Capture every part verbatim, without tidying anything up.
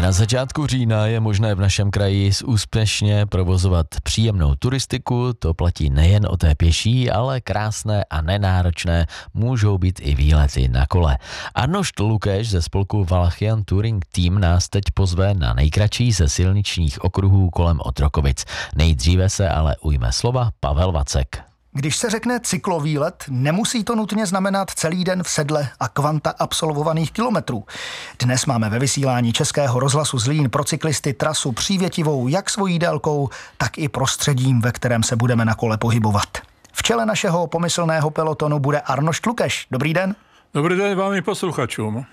na začátku října je možné v našem kraji úspěšně provozovat příjemnou turistiku. To platí nejen o té pěší, ale krásné a nenáročné můžou být i výlety na kole. Arnošt Lukeš ze spolku Valachian Touring Team nás teď pozve na nejkratší ze silničních okruhů kolem Otrokovic. Nejdříve se ale ujme slova Pavel Vacek. Když se řekne cyklovýlet, nemusí to nutně znamenat celý den v sedle a kvanta absolvovaných kilometrů. Dnes máme ve vysílání Českého rozhlasu Zlín pro cyklisty trasu přívětivou jak svojí délkou, tak i prostředím, ve kterém se budeme na kole pohybovat. V čele našeho pomyslného pelotonu bude Arnošt Lukeš. Dobrý den. Dobrý den vám i posluchačům.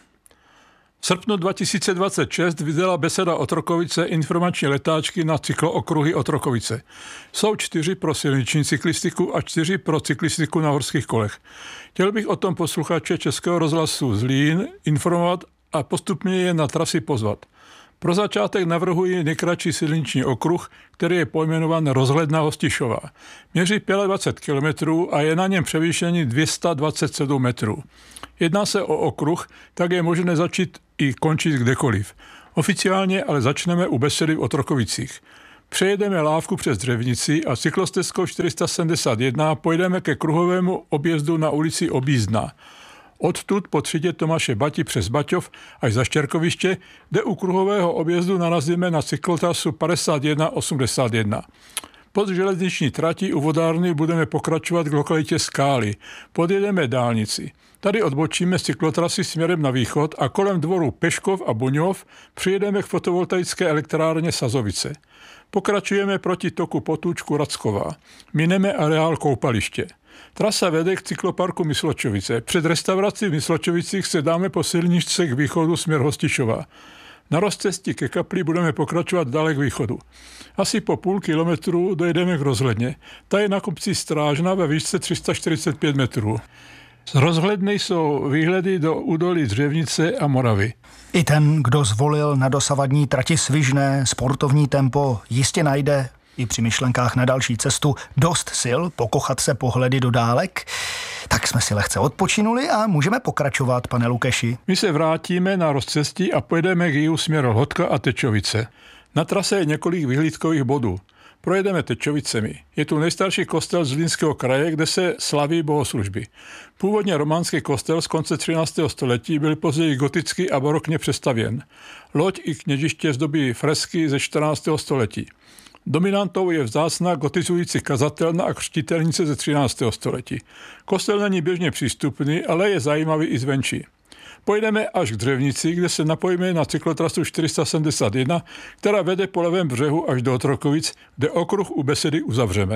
V srpnu dva tisíce dvacet šest vydala Beseda Otrokovice informační letáčky na cyklookruhy Otrokovice. Jsou čtyři pro silniční cyklistiku a čtyři pro cyklistiku na horských kolech. Chtěl bych o tom posluchače Českého rozhlasu Zlín informovat a postupně je na trasy pozvat. Pro začátek navrhuji nejkratší silniční okruh, který je pojmenován Rozhledna Hostišová. Měří dvacet pět kilometrů a je na něm převýšení dvě stě dvacet sedm metrů. Jedná se o okruh, tak je možné začít i končit kdekoliv. Oficiálně ale začneme u Besedy v Otrokovicích. Přejedeme lávku přes Dřevnici a cyklostezkou čtyři sta sedmdesát jedna pojedeme ke kruhovému objezdu na ulici Obízdná. Odtud po třídě Tomáše Bati přes Baťov až za Štěrkoviště, kde u kruhového objezdu narazíme na cyklotrasu padesát jedna osmdesát jedna. Pod železniční tratí u vodárny budeme pokračovat k lokalitě Skály. Podjedeme dálnici. Tady odbočíme z cyklotrasy směrem na východ a kolem dvorů Peškov a Buňov přijedeme k fotovoltaické elektrárně Sazovice. Pokračujeme proti toku Potůčku Racková. Mineme areál koupaliště. Trasa vede k cykloparku Mysločovice. Před restaurací v Mysločovicích se dáme po silničce k východu směr Hostišova. Na rozcestí ke kapli budeme pokračovat dále k východu. Asi po půl kilometru dojedeme k rozhledně. Ta je na kopci Strážna ve výšce tři sta čtyřicet pět metrů. Z rozhledny jsou výhledy do údolí Dřevnice a Moravy. I ten, kdo zvolil na dosavadní trati svižné sportovní tempo, jistě najde i při myšlenkách na další cestu dost sil pokochat se pohledy do dálek. Tak jsme si lehce odpočinuli a můžeme pokračovat, pane Lukeši. My se vrátíme na rozcestí a pojedeme k jihu směr Lhotka a Tečovice. Na trase je několik vyhlídkových bodů. Projedeme Tečovicemi. Je tu nejstarší kostel Zlínského kraje, kde se slaví bohoslužby. Původně románský kostel z konce třináctého století byl později goticky a barokně přestavěn. Loď i kněžiště zdobí fresky ze čtrnáctého století. Dominantou je vzácná gotizující kazatelna a křtitelnice ze třináctého století. Kostel není běžně přístupný, ale je zajímavý i zvenčí. Pojedeme až k Dřevnici, kde se napojíme na cyklotrasu čtyři sta sedmdesát jedna, která vede po levém břehu až do Otrokovic, kde okruh u Besedy uzavřeme.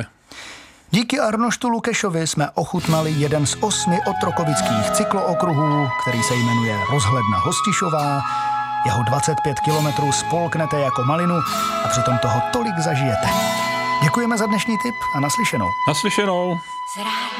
Díky Arnoštu Lukešovi jsme ochutnali jeden z osmi otrokovických cyklookruhů, který se jmenuje Rozhledna Hostišová. Jeho dvacet pět kilometrů spolknete jako malinu a přitom toho tolik zažijete. Děkujeme za dnešní tip a naslyšenou. Naslyšenou.